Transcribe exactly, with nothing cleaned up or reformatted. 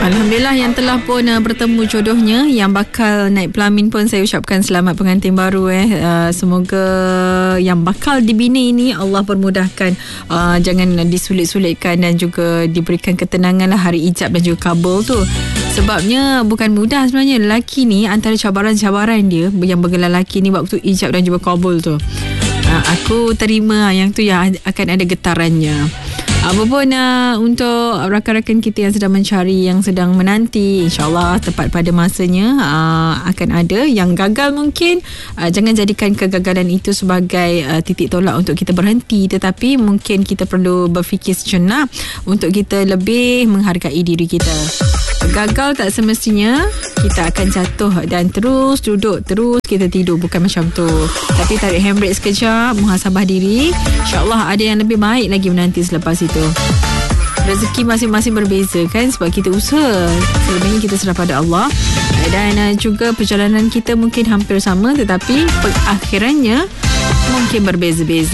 Alhamdulillah yang telah pun uh, bertemu jodohnya, yang bakal naik pelamin pun saya ucapkan selamat pengantin baru eh. Uh, semoga yang bakal dibina ini Allah permudahkan, uh, jangan disulit-sulitkan dan juga diberikan ketenangan lah hari ijab dan juga kabul tu. Sebabnya bukan mudah sebenarnya. Lelaki ni antara cabaran-cabaran dia yang bergelar lelaki ni waktu ijab dan juga kabul tu. Uh, aku terima yang tu yang akan ada getarannya. Apa pun uh, untuk rakan-rakan kita yang sedang mencari, yang sedang menanti, insyaAllah tepat pada masanya uh, akan ada. Yang gagal mungkin uh, jangan jadikan kegagalan itu sebagai uh, titik tolak untuk kita berhenti, tetapi mungkin kita perlu berfikir sejenak untuk kita lebih menghargai diri kita. Gagal tak semestinya kita akan jatuh dan terus duduk, terus kita tidur, bukan macam tu. Tapi tarik handbrake sekejap, muhasabah diri, insyaAllah ada yang lebih baik lagi menanti selepas itu. Rezeki masing-masing berbeza kan, sebab kita usaha, selebihnya kita serah pada Allah. Dan uh, juga perjalanan kita mungkin hampir sama, tetapi akhirannya mungkin berbeza-beza.